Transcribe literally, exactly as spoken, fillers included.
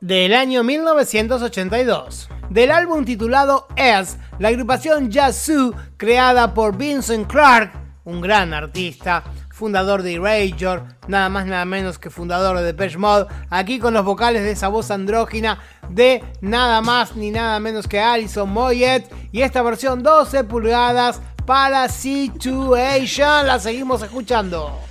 del año mil novecientos ochenta y dos. Del álbum titulado S, la agrupación Yazoo, creada por Vincent Clarke, un gran artista, fundador de Erasure, nada más nada menos que fundador de Depeche Mode, aquí con los vocales de esa voz andrógina de nada más ni nada menos que Alison Moyet, y esta versión doce pulgadas para Situation. La seguimos escuchando.